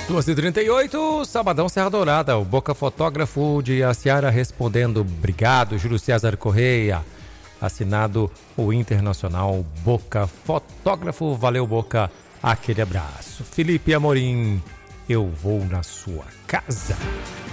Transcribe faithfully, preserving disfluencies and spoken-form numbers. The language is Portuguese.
duas e trinta e oito, Sabadão Serra Dourada, o Boca Fotógrafo de Aciara respondendo, obrigado, Júlio César Correia, assinado o Internacional Boca Fotógrafo, valeu Boca, aquele abraço. Felipe Amorim, eu vou na sua casa.